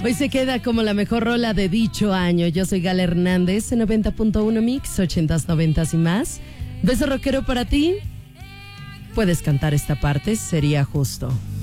Hoy se queda como la mejor rola de dicho año. Yo soy Gala Hernández, en 90.1 Mix, 80s, 90s y más. Beso rockero para ti. Puedes cantar esta parte, sería justo.